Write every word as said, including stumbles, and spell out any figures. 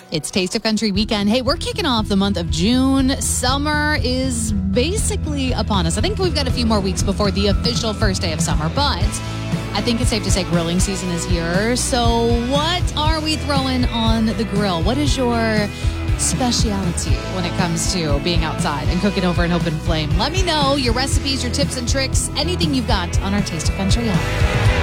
It's Taste of Country weekend. Hey, we're kicking off the month of June. Summer is basically upon us. I think we've got a few more weeks before the official first day of summer, but I think it's safe to say grilling season is here. So what are we throwing on the grill? What is your speciality when it comes to being outside and cooking over an open flame? Let me know your recipes, your tips and tricks, anything you've got on our Taste of Country app.